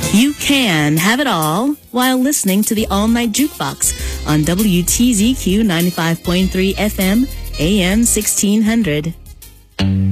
You can have it all while listening to the All Night Jukebox on WTZQ 95.3 FM, AM 1600.